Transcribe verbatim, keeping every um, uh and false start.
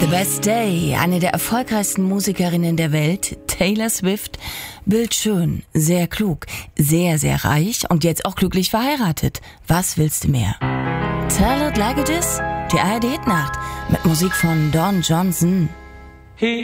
The Best Day, eine der erfolgreichsten Musikerinnen der Welt, Taylor Swift, bildschön, sehr klug, sehr, sehr reich und jetzt auch glücklich verheiratet. Was willst du mehr? Tell It Like It Is, die A R D-Nacht mit Musik von Don Johnson. He